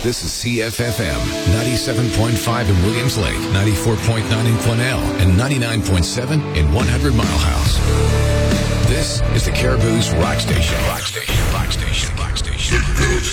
This is CFFM 97.5 in Williams Lake, 94.9 in Quesnel, and 99.7 in 100 Mile House. This is the Caribou's Rock Station. Rock Station. Rock Station. Rock Station.